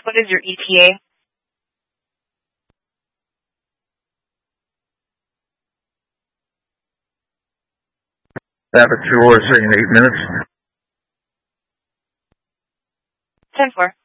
What is your ETA? Aperture in 8 minutes. 10-4.